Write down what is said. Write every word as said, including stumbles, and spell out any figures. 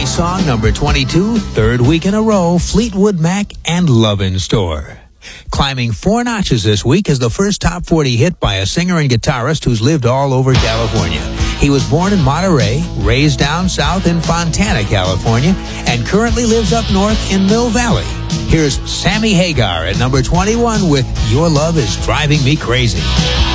Today's song, number twenty-two, third week in a row, Fleetwood Mac and Love in Store. Climbing four notches this week is the first top forty hit by a singer and guitarist who's lived all over California. He was born in Monterey, raised down south in Fontana, California, and currently lives up north in Mill Valley. Here's Sammy Hagar at number twenty-one with Your Love Is Driving Me Crazy.